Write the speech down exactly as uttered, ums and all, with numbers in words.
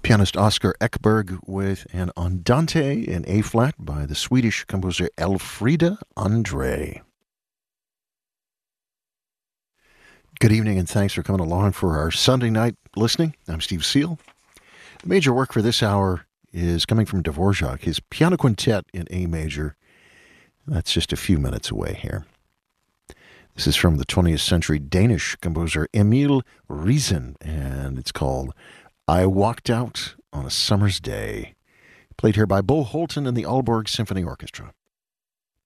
Pianist Oscar Ekberg with an Andante in A-flat by the Swedish composer Elfrida Andre. Good evening and thanks for coming along for our Sunday night listening. I'm Steve Seal. The major work for this hour is coming from Dvorak, his piano quintet in A major. That's just a few minutes away here. This is from the twentieth century Danish composer Emil Riesen, and it's called I Walked Out on a Summer's Day. Played here by Bo Holton and the Aalborg Symphony Orchestra.